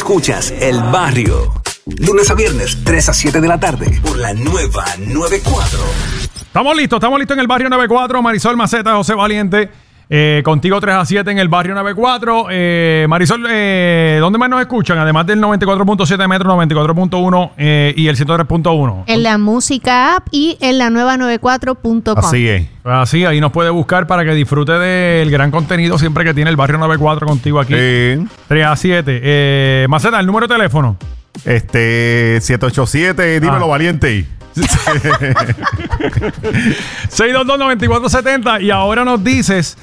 Escuchas El Barrio. Lunes a viernes, 3 a 7 de la tarde, por la nueva 94. Estamos listos en el Barrio 94. Marisol Maceta, José Valiente. Contigo 3 a 7 en el Barrio 94. Marisol, ¿dónde más nos escuchan? Además del 94.7 Metro, 94.1 y el 103.1. En la música app y en la nueva 94.com. Así es. Así, ahí nos puede buscar para que disfrute del gran contenido siempre que tiene el Barrio 94 contigo aquí. 3 a 7. Maceta, el número de teléfono. 787, dímelo, Valiente. 622-9470. Y ahora nos dices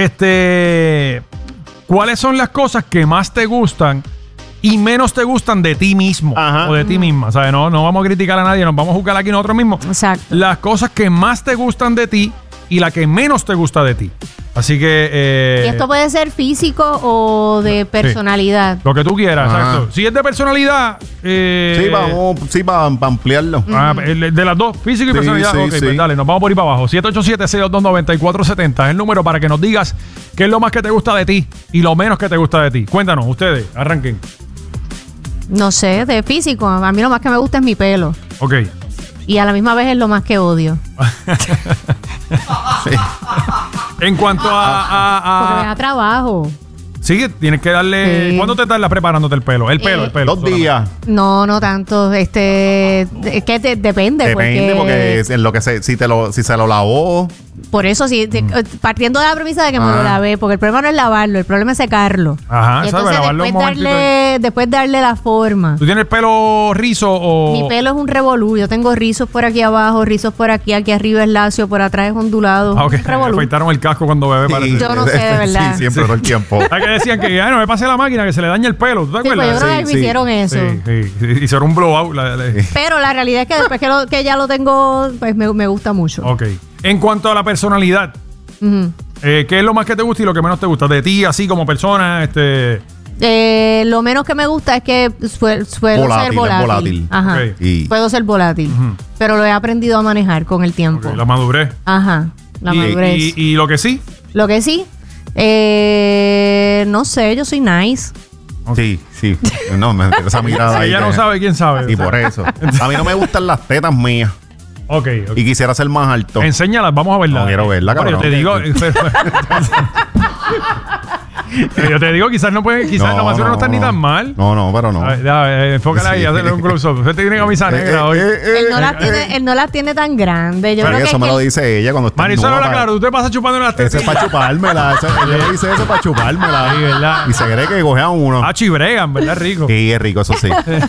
cuáles son las cosas que más te gustan y menos te gustan de ti mismo. Ajá. O de ti misma. ¿Sabes? No vamos a criticar a nadie, nos vamos a juzgar aquí nosotros mismos. Exacto. Las cosas que más te gustan de ti y la que menos te gusta de ti. Así que... Y esto puede ser físico o de personalidad. Lo que tú quieras, Ajá. exacto. Si es de personalidad... Sí, para ampliarlo. De las dos, físico y Sí, personalidad. sí, Ok, sí. pues dale, nos vamos por ir para abajo. 787-622-9470 es el número para que nos digas qué es lo más que te gusta de ti y lo menos que te gusta de ti. Cuéntanos, ustedes, arranquen. No sé, de físico. A mí lo más que me gusta es mi pelo. Ok. Y a la misma vez es lo más que odio. Sí. En cuanto Porque me da trabajo. Sí, tienes que darle... Sí. ¿Cuándo te tardas preparándote el pelo? El pelo. 2 días. No tanto. Es que depende. Depende, porque es en lo que si se lo lavó. Por eso, partiendo de la premisa de que me lo lavé, porque el problema no es lavarlo, el problema es secarlo. Ajá, Y ¿sabes? entonces Lavarlo un momentito. después darle la forma. ¿Tú tienes el pelo rizo o...? Mi pelo es un revolú. Yo tengo rizos por aquí abajo, rizos por aquí arriba es lacio, por atrás es ondulado. Ah, ok. Un revolú. Afeitaron el casco cuando bebé, parece. Yo no sé, de verdad. Sí, siempre, todo el tiempo. ¿Sabes que decían que no me pase la máquina, que se le daña el pelo? ¿Tú te Sí, pues acuerdas? yo creo que me Sí. hicieron eso. Sí. Hicieron un blowout. Pero la realidad es que después que ya lo tengo, pues me gusta mucho. Ok. En cuanto a la personalidad, Ujú. ¿qué es lo más que te gusta y lo que menos te gusta? De ti, así como persona, Lo menos que me gusta es que suelo ser Volátil, volátil. es volátil. Ajá. Ok. Y Puedo ser volátil. Ujú. Pero lo he aprendido a manejar con el tiempo. Ok, la madurez. Ajá. La madurez. Y lo que sí. Lo que sí, no sé, yo soy nice. sí. No, me esa mirada Si ahí. ella no sabe, ¿quién sabe? Y por eso. A mí no me gustan las tetas mías. Ok. Y quisiera ser más alto. Enséñalas, vamos a verlas. No quiero verla, Bueno, yo te cabrón. digo... yo te digo, quizás no más no está ni tan mal. No, pero no. A ver, enfócala ahí, Sí. hazle un close-up. Usted tiene camisa negra hoy. Él no las tiene tan grandes. Yo Pero creo que eso me lo dice ella cuando está Marisol, nueva, habla claro, tú te pasas chupando en las Ese tetas. es para chupármela. Ella le dice eso para chupármela. Sí, ¿verdad? Y se cree que coge a uno. Ah, chibregan, ¿verdad? Rico. Sí, es rico, eso sí.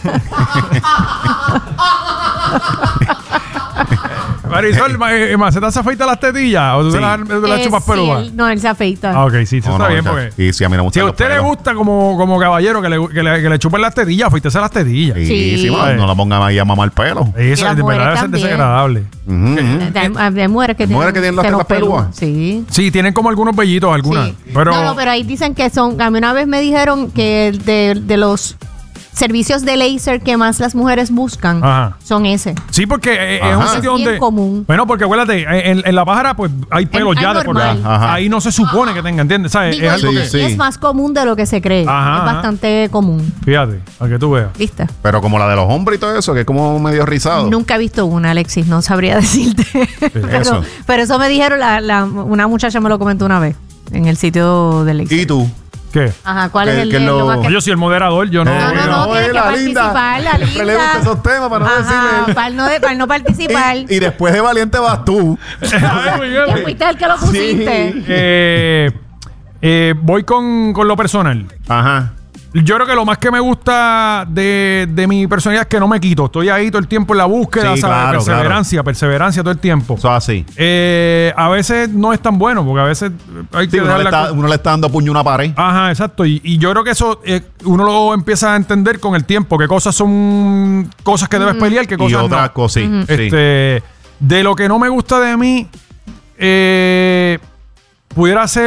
Marisol, ¿Maceta se afeita las tetillas? ¿O tú Sí. te las chupas sí, peludas? él se afeita. Ah, ok, sí, eso está bien. Porque Y sí, a mí no me si gustan a los usted le pelos. gusta como caballero que le chupen las tetillas, afeítese las tetillas. Sí. No la pongan ahí a mamar pelo. Eso las de mujeres verdad debe ser también. desagradable. Hay mujeres que ¿Mujeres que tienen las tetas pelúas? Sí. Sí, tienen como algunos vellitos, algunas. Sí. Pero, No, pero ahí dicen que son. A mí una vez me dijeron que de los servicios de láser que más las mujeres buscan Ajá. son ese. sí, porque es Ajá. un sitio Es bien donde... común. Bueno, porque acuérdate, en la pájara pues hay pelos hay ya de por normal. Ajá. ahí no se supone que tenga, ¿entiendes? ¿Sabes? Digo, Es algo y- que... Sí. y es más común de lo que se cree. Ajá, Es ajá. bastante común. Fíjate, para que tú veas. ¿Viste? Pero como la de los hombres y todo eso, que es como medio rizado. Nunca he visto una, Alexis, no sabría decirte. Eso. pero eso me dijeron, una muchacha me lo comentó una vez en el sitio de láser. ¿Y tú? ¿Qué? Ajá, ¿cuál es Que el lo- lo más que- Yo soy el moderador, yo no... No, tienes que la participar, la Siempre le linda. gustan esos temas para no Ajá, decirle. para no participar. Y después de Valiente vas tú. Ay, muy bien. Que fuiste el que lo pusiste. Voy con lo personal. Ajá. Yo creo que lo más que me gusta de mi personalidad es que no me quito. Estoy ahí todo el tiempo en la búsqueda, Sí, ¿sabes? claro, Perseverancia todo el tiempo. Eso es así. A veces no es tan bueno, porque a veces hay Sí, que uno dejar le, la está, uno le está dando puño a una pared. Ajá, exacto. Y yo creo que eso uno lo empieza a entender con el tiempo. Qué cosas son cosas que debes pelear, qué Y cosas otras no. cosas, sí. De lo que no me gusta de mí, pudiera ser...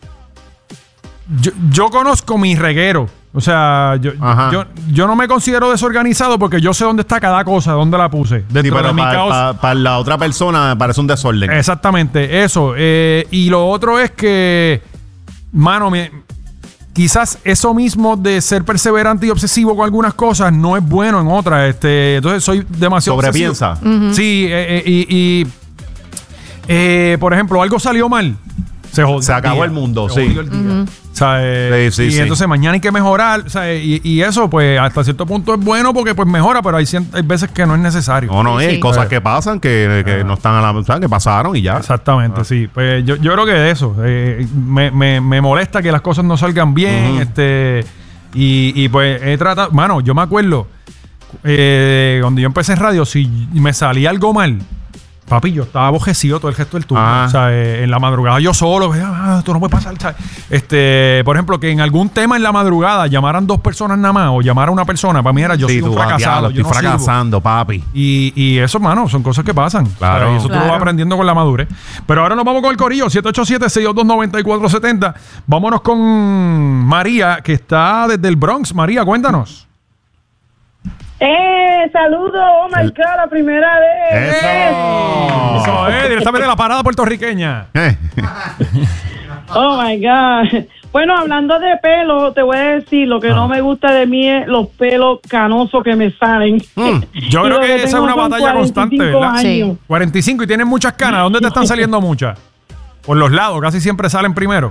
Yo conozco mi reguero. O sea, Ajá. yo no me considero desorganizado porque yo sé dónde está cada cosa, dónde la puse. Sí, Dentro pero de mi caos. para la otra persona parece un desorden. Exactamente, eso. Y lo otro es que, mano, quizás eso mismo de ser perseverante y obsesivo con algunas cosas no es bueno en otras. Entonces soy demasiado Sobrepiensa. Sí, por ejemplo, algo salió mal. Se acabó el mundo, se sí. jodió el día. O sea, y entonces mañana hay que mejorar. O sea, y eso, pues, hasta cierto punto es bueno porque pues mejora, pero hay veces que no es necesario. No, Sí. hay cosas que pasan que no están a la... ¿sabes? Que pasaron y ya. Exactamente, sí. Pues yo creo que de eso. Me molesta que las cosas no salgan bien. Y pues he tratado... Mano, yo me acuerdo cuando yo empecé en radio, si me salía algo mal, papi, yo estaba abojecido todo el resto del turno. O sea, en la madrugada yo solo, esto no puede pasar. Por ejemplo, que en algún tema en la madrugada llamaran 2 personas nada más o llamara una persona, para mí era yo soy un fracasado. Estoy fracasando, papi. Y eso, mano, son cosas que pasan. Claro. O sea, y eso tú lo vas aprendiendo con la madurez. Pero ahora nos vamos con el corillo, 787-622-9470. Vámonos con María, que está desde el Bronx. María, cuéntanos. Saludos, oh my God, la primera vez. Eso es, directamente de la parada puertorriqueña. Oh my God. Bueno, hablando de pelo, te voy a decir, lo que no me gusta de mí es los pelos canosos que me salen. Yo creo que esa es una batalla constante, ¿verdad? Sí. 45 y tienen muchas canas. ¿Dónde te están saliendo muchas? Por los lados, casi siempre salen primero.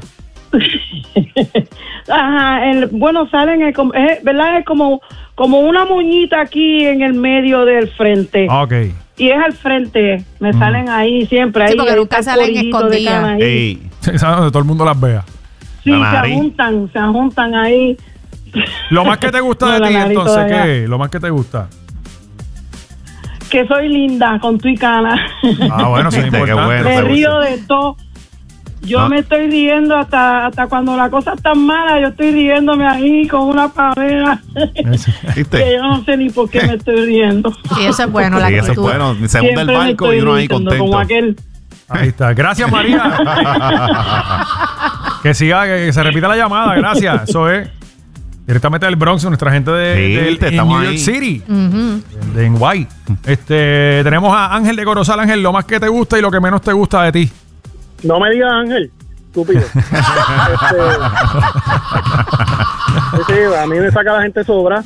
Ajá, bueno, salen, ¿verdad? Es como una moñita aquí en el medio del frente. Ok. Y es al frente, me salen ahí siempre. Sí, ahí, porque ahí nunca está el salen corillito de escondidas. cana ahí. Ey. ¿Sabes? Donde todo el mundo las vea. Sí, La nariz. se juntan ahí. Lo más que te gusta No, de la ti, nariz entonces, todavía. ¿qué? Lo más que te gusta. Que soy linda con tu y cana. Ah, bueno, eso es Viste, qué importante. bueno. Me río de todo. Yo No. me estoy riendo hasta cuando la cosa está mala, yo estoy riéndome ahí con una pavera. ¿Viste? Que yo no sé ni por qué me estoy riendo. Sí, eso es bueno, la Sí, eso es actitud. bueno. Se hunde el Siempre me barco estoy y uno ahí riendo, contento. como aquel. Ahí está. Gracias, María. Que siga, que se repita la llamada. Gracias. Eso es. Directamente del Bronx, nuestra gente Sí, en estamos New York ahí. City. Ujú. De en Guay. Tenemos a Ángel de Corozal. Ángel, lo más que te gusta y lo que menos te gusta de ti. No me digas Ángel, estúpido. Sí, a mí me saca la gente sobra.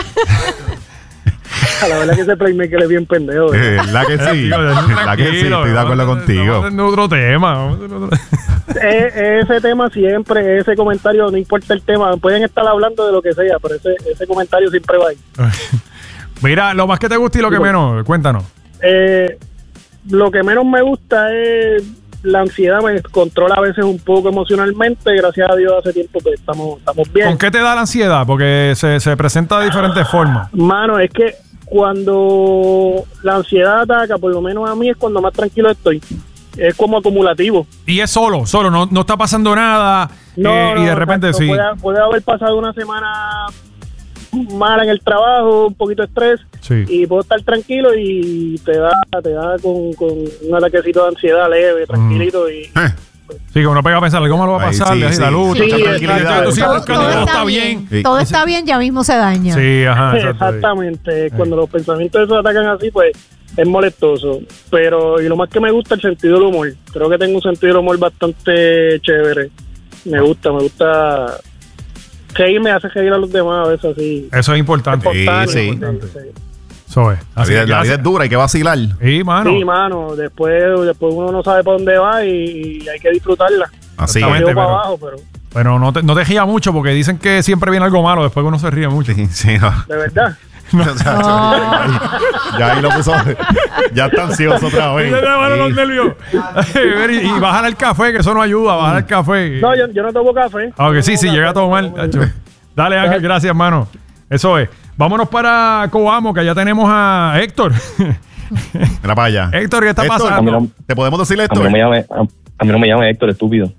La verdad que ese playmaker es bien pendejo. La que sí. La que sí, estoy de acuerdo contigo. Vamos a tener otro tema. Ese tema siempre, ese comentario, no importa el tema, pueden estar hablando de lo que sea, pero ese comentario siempre va ahí. Mira, lo más que te gusta y lo que menos. Cuéntanos. Lo que menos me gusta es la ansiedad, me controla a veces un poco emocionalmente. Gracias a Dios hace tiempo que estamos bien. ¿Con qué te da la ansiedad? Porque se presenta de diferentes formas. Mano, es que cuando la ansiedad ataca, por lo menos a mí, es cuando más tranquilo estoy. Es como acumulativo. Y es solo, no está pasando nada. Y de repente exacto, sí. puede haber pasado una semana mala en el trabajo, un poquito de estrés, Sí. y puedo estar tranquilo y te da con un ataquecito de ansiedad leve, tranquilito, y Sí, que uno pega a pensar, ¿cómo lo va a Ay, pasar? sí, Le da sí. la luz, Sí, mucha tranquilidad. exacto. Tú siempre Todo, buscando, está bien. Sí. Todo está bien, ya mismo se daña. Sí, ajá. exacto. exactamente. Cuando los pensamientos esos atacan así, pues es molestoso. Pero, y lo más que me gusta, el sentido del humor. Creo que tengo un sentido del humor bastante chévere. Me gusta reírme, hace reír a los demás a veces así. Eso es importante. Espontáneo, sí. sí. Eso es. La Así vida, que la vida gracias. es dura, hay que vacilar. Sí, mano. Sí, mano, después uno no sabe para dónde va y hay que disfrutarla. Así Exactamente. Yo para pero- abajo, pero Pero no te ría mucho porque dicen que siempre viene algo malo después que uno se ríe mucho. Sí, sí, no. de verdad. O sea, ya ahí lo puso. Ya está ansioso otra vez. Y le da mano los Sí. nervios. y bajar el café, que eso no ayuda, bajar el café. No, yo no tomo café. Aunque sí, No si tomo llega a café, tomar. no tomo tacho. café. Dale, Ángel, gracias, hermano. Eso es. Vámonos para Coamo, que allá tenemos a Héctor. Mira para allá. Héctor, ¿qué está Héctor, pasando? ¿te podemos decir A esto? mí no me llame Héctor, estúpido.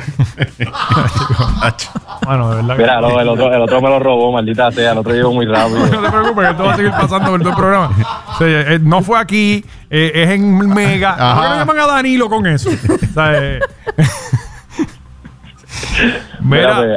Bueno, de verdad. que- Mira, no, el otro me lo robó, maldita sea. El otro llegó muy rápido. No te preocupes, que esto va a seguir pasando por todo el programa. Sí, no fue aquí, es en Mega. ¿Por qué no Ajá. llaman a Danilo con eso? O sea, Mira, pues,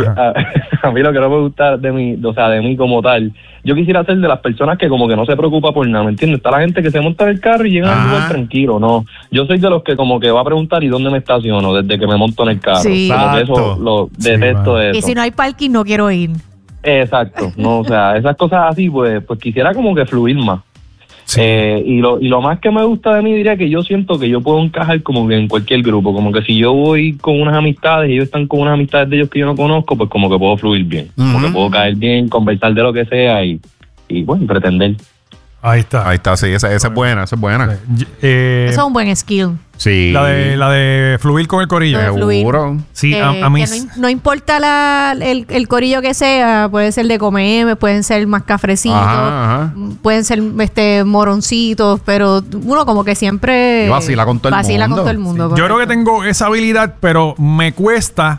a mí lo que no me gusta de mí, o sea, de mí como tal, yo quisiera ser de las personas que como que no se preocupa por nada, ¿me entiendes? Está la gente que se monta en el carro y llega al lugar tranquilo, no. Yo soy de los que como que va a preguntar ¿y dónde me estaciono? Desde que me monto en el carro. Sí. Como que eso, Exacto. lo detesto de eso. Y si no hay parking, no quiero ir. Exacto, no, o sea, esas cosas así, pues quisiera como que fluir más. Sí. Y lo más que me gusta de mí, diría que yo siento que yo puedo encajar como que en cualquier grupo, como que si yo voy con unas amistades y ellos están con unas amistades de ellos que yo no conozco, pues como que puedo fluir bien, como que puedo caer bien, conversar de lo que sea y bueno, pretender. Ahí está. Ahí está, sí, esa es buena, esa es buena. Eso es un buen skill. Sí. La de fluir con el corillo. La de fluir. Seguro. Sí, a mí... Que no importa el corillo que sea, puede ser de comer, pueden ser más cafrecitos, Ajá. pueden ser moroncitos, pero uno como que siempre Y vacila con todo el vacila mundo. con todo el mundo. Yo creo que tengo esa habilidad, pero me cuesta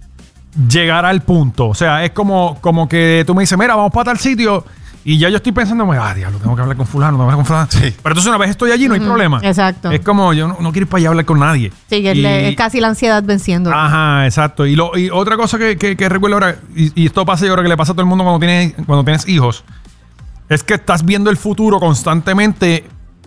llegar al punto. O sea, es como que tú me dices, mira, vamos para tal sitio. Y ya yo estoy pensando, diablo, tengo que hablar con fulano, tengo que hablar con fulano. Sí. Pero entonces una vez estoy allí, no hay problema. Exacto. Es como, yo no quiero ir para allá a hablar con nadie. Sí, que es casi la ansiedad venciendo. Ajá, exacto. Y otra cosa que recuerdo ahora, y esto pasa, yo creo que le pasa a todo el mundo cuando tienes hijos, es que estás viendo el futuro constantemente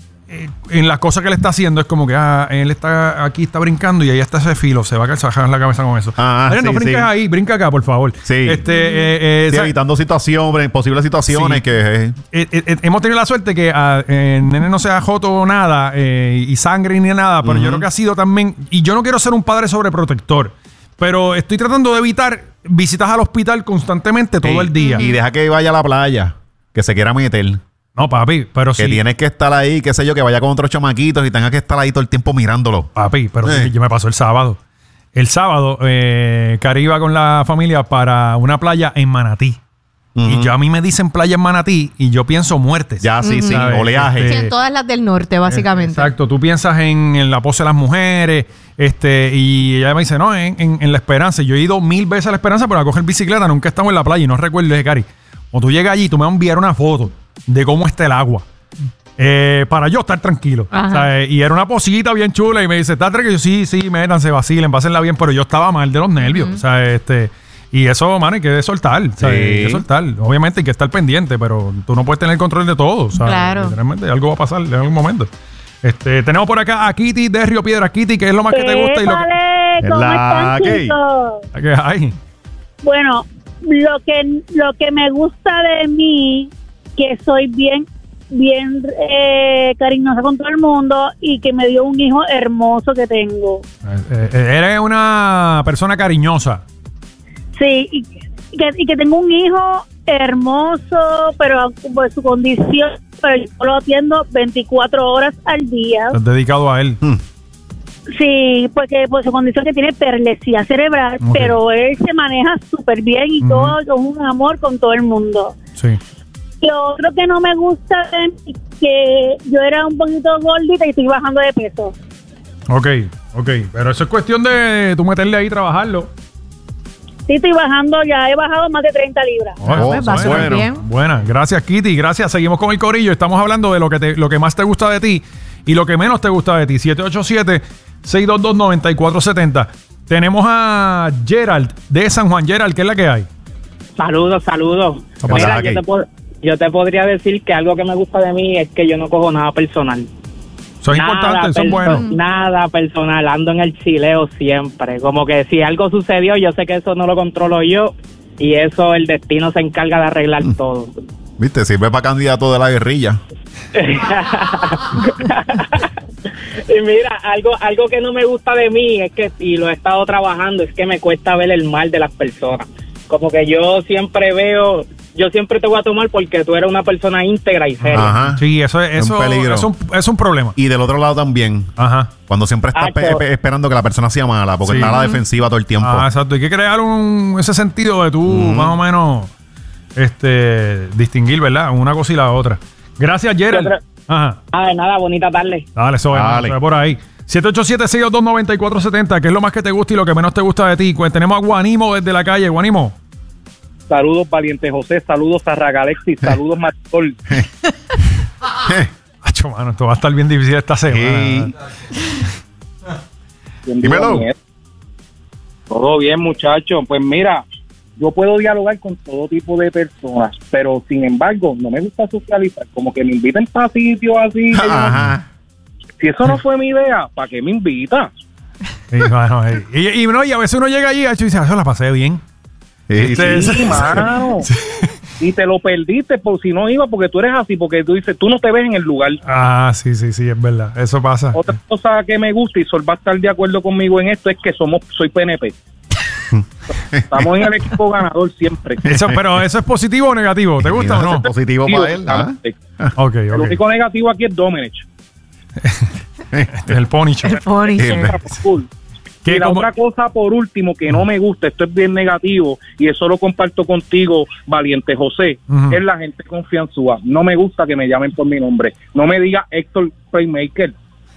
en las cosas que él está haciendo. Es como que él está aquí, está brincando y ahí está ese filo, se va a bajar en la cabeza con eso. Mira, no sí, brinques sí. ahí, brinca acá, por favor. Sí. Sí, Evitando situaciones, posibles situaciones Sí. que... hemos tenido la suerte que el nene no se ha joto nada y sangre ni nada, pero yo creo que ha sido también, y yo no quiero ser un padre sobreprotector, pero estoy tratando de evitar visitas al hospital constantemente todo el día. Y deja que vaya a la playa, que se quiera meter. No, papi, pero Que sí. tienes que estar ahí, qué sé yo, que vaya con otros chamaquitos y tenga que estar ahí todo el tiempo mirándolo. Papi, pero sí, yo me pasó el sábado. El sábado, Cari iba con la familia para una playa en Manatí. Y a mí me dicen playa en Manatí y yo pienso muertes. Ya, sí, sí, ¿Sabes? oleaje. Sí, en todas las del norte, básicamente. Exacto, tú piensas en la pose de las mujeres, y ella me dice, no, en La Esperanza. Yo he ido 1000 veces a La Esperanza, pero a coger bicicleta nunca he estado en la playa y no recuerdo. Le dije, Cari, cuando tú llegas allí, tú me vas a enviar una foto de cómo está el agua. Para yo estar tranquilo. Ajá. ¿Sabes? Y era una posita bien chula y me dice, ¿estás tranquilo? Sí, métanse, vacilen, pásenla bien, pero yo estaba mal de los nervios. O sea, y eso, mano, hay que soltar. ¿Sabes? Sí. Hay que soltar. Obviamente hay que estar pendiente, pero tú no puedes tener control de todo. ¿Sabes? Claro. Literalmente algo va a pasar en algún momento. Tenemos por acá a Kitty de Río Piedras. Kitty, ¿qué es lo más que te gusta? Y lo Épale, ¿cómo La están, que- chicos? que hay. Bueno, lo que me gusta de mí, que soy bien cariñosa con todo el mundo y que me dio un hijo hermoso que tengo. Eres una persona cariñosa. Sí, y que tengo un hijo hermoso, pero por su condición, pero yo lo atiendo 24 horas al día. Estás dedicado a él. Sí, porque por su condición que tiene perlesía cerebral, Ok. pero él se maneja súper bien y todo con un amor con todo el mundo. Sí. Lo otro que no me gusta es que yo era un poquito gordita y estoy bajando de peso. Ok. Pero eso es cuestión de tú meterle ahí y trabajarlo. Sí, estoy bajando, ya he bajado más de 30 libras. Pues va súper bien. Buena. Gracias, Kitty. Gracias. Seguimos con el corillo. Estamos hablando de lo que más te gusta de ti y lo que menos te gusta de ti. 787-622-9470. Tenemos a Gerald de San Juan. Gerald, ¿qué es la que hay? Saludos. ¿Qué pasa, Mira, Jackie? yo te podría decir que algo que me gusta de mí es que yo no cojo nada personal. Eso es importante, eso es bueno. Nada personal, ando en el chileo siempre. Como que si algo sucedió, yo sé que eso no lo controlo yo y eso el destino se encarga de arreglar todo. ¿Viste? Sirve para candidato de la guerrilla. Y mira, algo que no me gusta de mí es que, y lo he estado trabajando, es que me cuesta ver el mal de las personas. Como que yo siempre te voy a tomar porque tú eres una persona íntegra y seria. Ajá. Sí, eso es un peligro. es un problema. Y del otro lado también. Ajá. Cuando siempre estás esperando que la persona sea mala, porque Sí. está a la defensiva todo el tiempo. Exacto. Hay que crear ese sentido de tú, más o menos, distinguir, ¿verdad? Una cosa y la otra. Gracias, Gerald. Ajá. De nada, bonita tarde. Dale, eso es, Dale. eso es por ahí. 787-622-9470, ¿qué es lo más que te gusta y lo que menos te gusta de ti? Pues tenemos a Guanimo desde la calle. Guanimo. Saludos, Valiente José. Saludos a Ragalexis. Saludos, Marisol. Acho, mano, esto va a estar bien difícil esta semana. Sí. Dímelo. Todo bien, muchachos. Pues mira, yo puedo dialogar con todo tipo de personas, pero sin embargo, no me gusta socializar. Como que me inviten para sitios así. Ajá. Si eso no fue mi idea, ¿para qué me invita? Sí, mano, y a veces uno llega allí y dice, eso la pasé bien. Sí, Sí, mano. Y te lo perdiste por si no iba, porque tú eres así, porque tú dices, tú no te ves en el lugar. Ah, sí, es verdad. Eso pasa. Otra cosa que me gusta, y Sol va a estar de acuerdo conmigo en esto, es que soy PNP. Estamos en el equipo ganador siempre. Pero ¿eso es positivo o negativo? ¿Te gusta o no? Positivo para él. ¿Ah? Ok. El único negativo aquí es Domenech. Este es el Pony Show. El Pony. Cool. Y la otra cosa, por último, que no me gusta, esto es bien negativo, y eso lo comparto contigo, Valiente José, es la gente confianzúa. No me gusta que me llamen por mi nombre. No me diga Héctor Playmaker.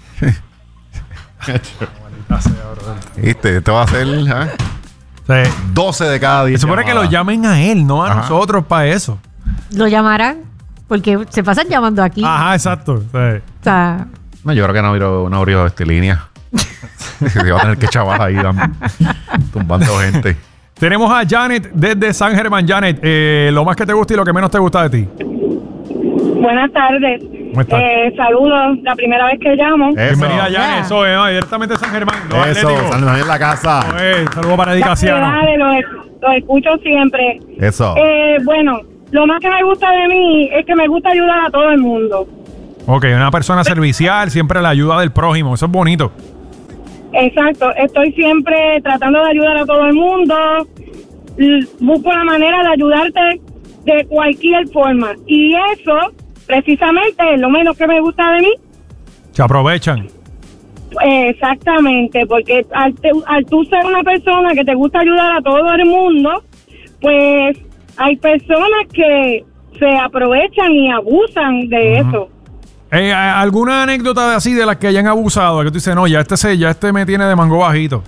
¿Viste? Esto va a ser 12 de cada 10. Se supone que lo llamen a él, no a nosotros para eso. Lo llamarán porque se pasan llamando aquí. Ajá, exacto. Sí. O sea, No, yo creo que no abrió línea. Se va a tener que chavar ahí tumbando gente. Tenemos a Janet desde San Germán. Janet, lo más que te gusta y lo que menos te gusta de ti. Buenas tardes. ¿Cómo estás? Saludos, la primera vez que llamo. Eso. Bienvenida, Janet. Eso es, directamente de San Germán. Eso, San Germán en la casa. Saludos para Eddie Casiano. Dale, los escucho siempre. Eso. Bueno, lo más que me gusta de mí es que me gusta ayudar a todo el mundo. Ok, una persona servicial, siempre la ayuda del prójimo. Eso es bonito. Exacto, estoy siempre tratando de ayudar a todo el mundo. Busco la manera de ayudarte de cualquier forma. Y eso, precisamente, es lo menos que me gusta de mí. Se aprovechan. Exactamente, porque al tú ser una persona que te gusta ayudar a todo el mundo, pues hay personas que se aprovechan y abusan de eso. ¿Alguna anécdota así de las que hayan abusado? Que tú dices, no, ya este me tiene de mango bajito.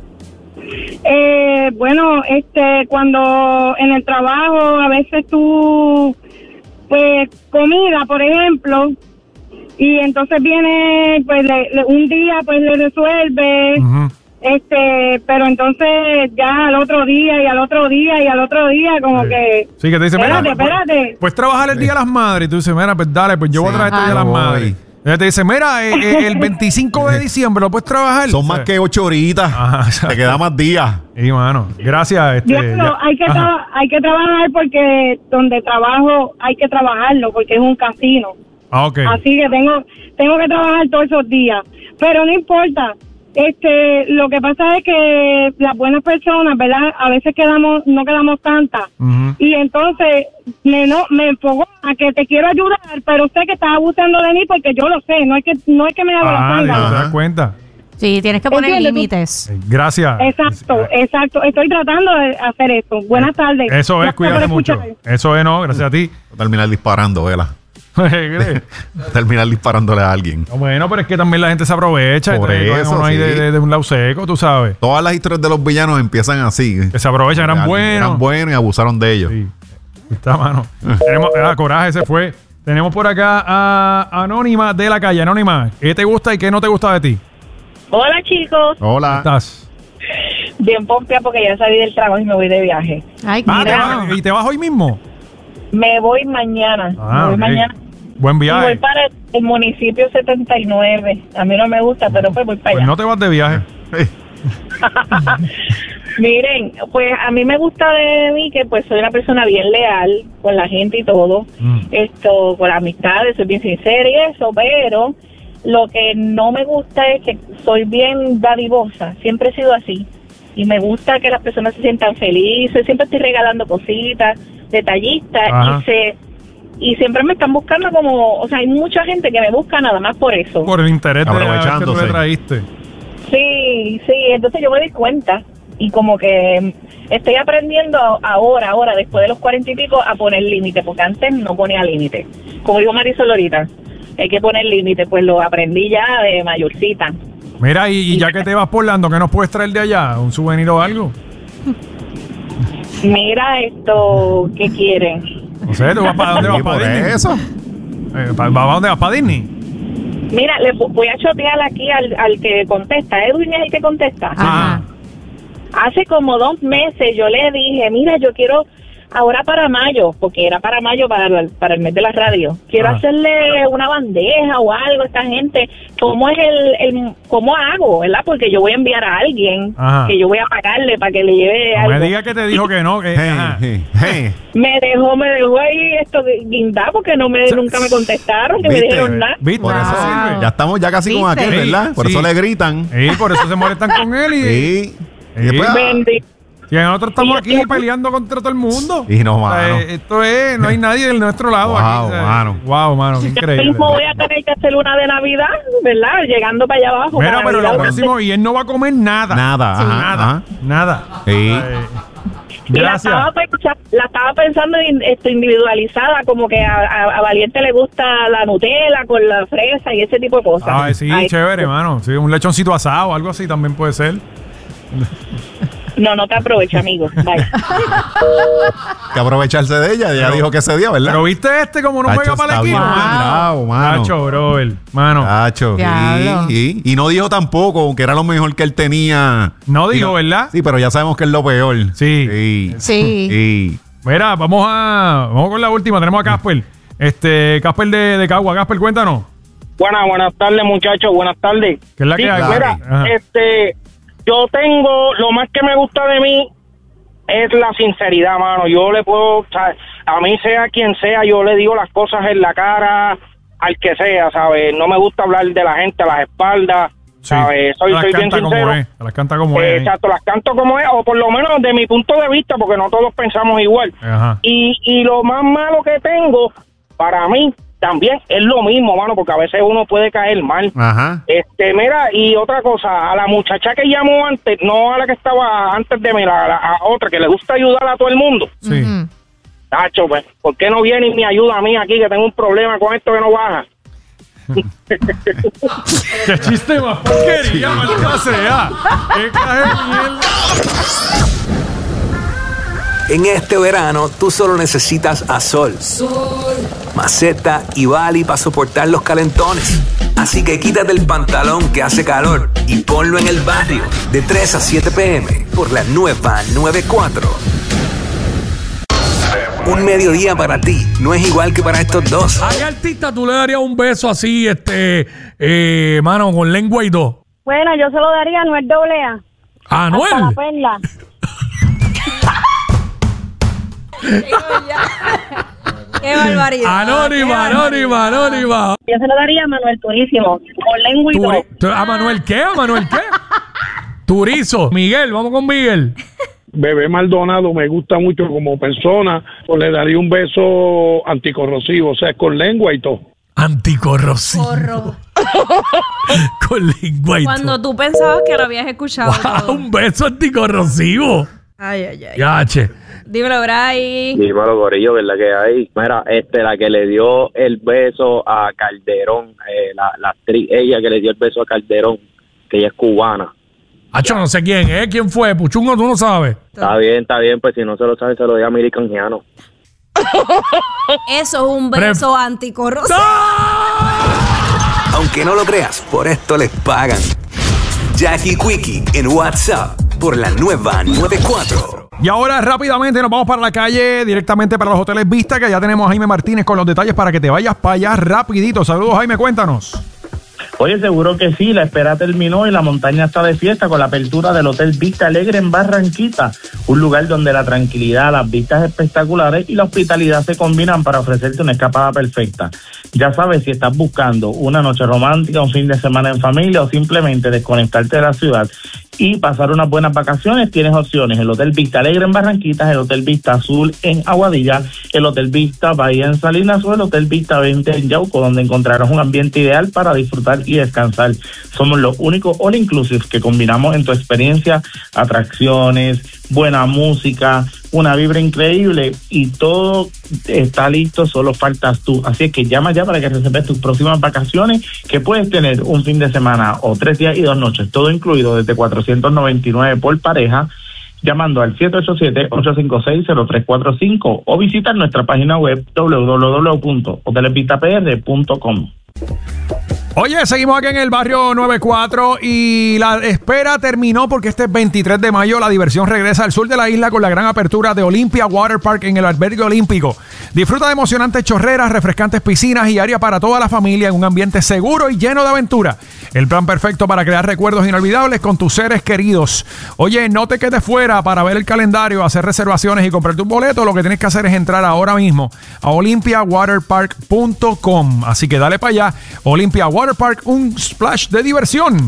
Bueno, cuando en el trabajo a veces tú, pues, comida, por ejemplo, y entonces viene, pues, un día, pues, le resuelve, pero entonces ya al otro día, y al otro día, y al otro día, como que... Sí, que te dice, espérate. Pues trabajar el Día de las Madres. Y tú dices, mira, pues dale, pues yo voy a trabajar el Día de las Madres. Ella te dice, mira, el 25 de diciembre lo puedes trabajar. Son más que 8 horitas. Ajá, te queda más días. Y mano, gracias. Diablo, hay que trabajar porque donde trabajo hay que trabajarlo porque es un casino. Okay. Así que tengo que trabajar todos esos días. Pero no importa. Lo que pasa es que las buenas personas, ¿verdad? A veces no quedamos tantas. Y entonces me enfoco a que te quiero ayudar, pero sé que estás abusando de mí porque yo lo sé. No es que me hago la falda. ¿Te das cuenta? Sí, tienes que poner límites. Gracias. Exacto. Estoy tratando de hacer esto. Buenas tardes. Eso es, cuídate mucho. Eso es, no, gracias a ti. Terminar disparando, vela. Terminar disparándole a alguien. No, bueno, pero es que también la gente se aprovecha. Por eso, uno ahí de un lado seco, tú sabes. Todas las historias de los villanos empiezan así. Que se aprovechan, eran buenos y abusaron de ellos. Sí. Está, mano. Tenemos, Coraje se fue. Tenemos por acá a Anónima de la calle. Anónima, ¿qué te gusta y qué no te gusta de ti? Hola, chicos. Hola. ¿Cómo estás? Bien pompia porque ya salí del trabajo y me voy de viaje. Ay, mira. ¿Y te vas hoy mismo? Me voy mañana. Mañana. Buen viaje. Voy para el municipio 79. A mí no me gusta, pero pues voy para allá. No te vas de viaje. Miren, pues a mí me gusta de mí que pues soy una persona bien leal con la gente y todo. Con las amistades, soy bien sincera y eso, pero lo que no me gusta es que soy bien dadivosa. Siempre he sido así. Y me gusta que las personas se sientan felices. Siempre estoy regalando cositas, detallistas, y siempre me están buscando como, o sea, hay mucha gente que me busca nada más por eso. Por el interés de que tú le traíste. Sí, entonces yo me di cuenta y como que estoy aprendiendo ahora, después de los 40 y pico, a poner límite, porque antes no ponía límite. Como dijo Marisol ahorita, hay que poner límite, pues lo aprendí ya de mayorcita. Mira, y ya que te vas por Lando, ¿qué nos puedes traer de allá? ¿Un souvenir o algo? Mira esto, ¿qué quieren? No sé, ¿tú vas para dónde vas? ¿Para Disney? Eso. ¿Para dónde vas? ¿Para Disney? Mira, le voy a chotear aquí al que contesta. Edwin es el que contesta. Ajá. Hace como 2 meses yo le dije, mira, yo quiero ahora para mayo, porque era para mayo para el mes de la radio, quiero hacerle una bandeja o algo a esta gente. ¿Cómo es cómo hago, verdad? Porque yo voy a enviar a alguien que yo voy a pagarle para que le lleve algo. Me diga que te dijo que no. Me dejó ahí esto guindar porque nunca me contestaron, que me dijeron nada. ¿Viste? Por eso sirve. Ya estamos casi con aquel, ¿verdad? Por eso le gritan. Sí, por eso se molestan con él y después... Y nosotros estamos aquí peleando contra todo el mundo. Y no, mano. Esto es, no hay nadie de nuestro lado aquí. Wow, mano, qué increíble. Yo mismo voy a tener que hacer una de Navidad, ¿verdad? Llegando para allá abajo. Mira, pero lo próximo, y él no va a comer nada. Nada. Sí. Y la estaba pensando individualizada, como que a Valiente le gusta la Nutella con la fresa y ese tipo de cosas. Ay, sí, chévere, mano. Sí, un lechoncito asado, algo así también puede ser. No te aprovecha, amigo. Bye. Que aprovecharse de ella. Ella dijo que ese día, ¿verdad? Pero viste como no juega para el equipo. Nacho, brother. Mano. Nacho. Y no dijo tampoco que era lo mejor que él tenía. No dijo, ¿verdad? Sí, pero ya sabemos que es lo peor. Sí. Mira, vamos con la última. Tenemos a Casper. Casper de Cagua. Casper, cuéntanos. Buenas tardes, muchachos. Buenas tardes. ¿Qué es la que hay? Mira, yo tengo, lo más que me gusta de mí es la sinceridad, mano. Yo le puedo, a mí sea quien sea, yo le digo las cosas en la cara al que sea, ¿sabes? No me gusta hablar de la gente a las espaldas, ¿sabes? Soy bien sincero. Las canta como es. Exacto, las canto como es, o por lo menos de mi punto de vista, porque no todos pensamos igual. Y lo más malo que tengo, para mí, también es lo mismo, mano, porque a veces uno puede caer mal. Mira, y otra cosa, a la muchacha que llamó antes, no a la que estaba antes de mí, a otra que le gusta ayudar a todo el mundo. Sí. Tacho, pues, ¿por qué no viene y me ayuda a mí aquí, que tengo un problema con esto que no baja? ¡Qué chiste más porquería, maldita sea! ¡Qué caje de mierda! En este verano, tú solo necesitas a Sol, Maceta y Bali para soportar los calentones. Así que quítate el pantalón que hace calor y ponlo en el barrio de 3 a 7 p.m. por la nueva 94. Un mediodía para ti no es igual que para estos dos. ¿A qué artista tú le darías un beso así, mano, con lengua y todo? Bueno, yo se lo daría a Anuel AA. ¿A Anuel? Hasta la perla. ¡Qué barbaridad! Anónima. Yo se lo daría a Manuel Turísimo, con lengua y todo. ¿A Manuel qué? Turizo. Miguel, vamos con Miguel. Bebé Maldonado me gusta mucho como persona, pues le daría un beso anticorrosivo, o sea, con lengua y todo. Anticorrosivo. Con lengua y todo. Cuando tú pensabas que lo habías escuchado. Wow, un beso anticorrosivo. Ay. Yache. Dímelo, Bray. Dímelo, gorillo, ¿verdad que hay? Mira, la que le dio el beso a Calderón, la actriz, ella que le dio el beso a Calderón, que ella es cubana. Acho, no sé quién es. ¿Quién fue? Puchungo, tú no sabes. Está bien, pues si no se lo sabe, se lo doy a Miri Canjiano. Eso es un beso anticorrosivo. Aunque no lo creas, por esto les pagan. Jackie Quickie en WhatsApp por la nueva 94. Y ahora rápidamente nos vamos para la calle, directamente para los hoteles Vista, que ya tenemos a Jaime Martínez con los detalles para que te vayas para allá rapidito. Saludos, Jaime, cuéntanos. Oye, seguro que sí, la espera terminó y la montaña está de fiesta con la apertura del Hotel Vista Alegre en Barranquita, un lugar donde la tranquilidad, las vistas espectaculares y la hospitalidad se combinan para ofrecerte una escapada perfecta. Ya sabes, si estás buscando una noche romántica, un fin de semana en familia o simplemente desconectarte de la ciudad y pasar unas buenas vacaciones, tienes opciones: el Hotel Vista Alegre en Barranquitas, el Hotel Vista Azul en Aguadilla, el Hotel Vista Bahía en Salinas o el Hotel Vista 20 en Yauco, donde encontrarás un ambiente ideal para disfrutar y descansar. Somos los únicos all inclusive que combinamos en tu experiencia atracciones, buena música, una vibra increíble y todo está listo, solo faltas tú. Así es que llama ya para que reserves tus próximas vacaciones, que puedes tener un fin de semana o 3 días y 2 noches, todo incluido desde $499 por pareja, llamando al 787-856-0345 o visitar nuestra página web www.hotelesvistapr.com. Oye, seguimos aquí en el barrio 94 y la espera terminó porque este 23 de mayo la diversión regresa al sur de la isla con la gran apertura de Olympia Water Park en el albergue olímpico. Disfruta de emocionantes chorreras, refrescantes piscinas y área para toda la familia en un ambiente seguro y lleno de aventura. El plan perfecto para crear recuerdos inolvidables con tus seres queridos. Oye, no te quedes fuera para ver el calendario, hacer reservaciones y comprarte un boleto. Lo que tienes que hacer es entrar ahora mismo a olympiawaterpark.com. Así que dale para allá. Olympia Water Park, un splash de diversión.